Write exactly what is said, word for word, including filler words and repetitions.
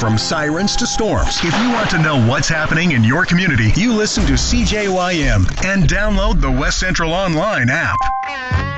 from sirens to storms. If you want to know what's happening in your community, you listen to C J Y M and download the West Central Online app.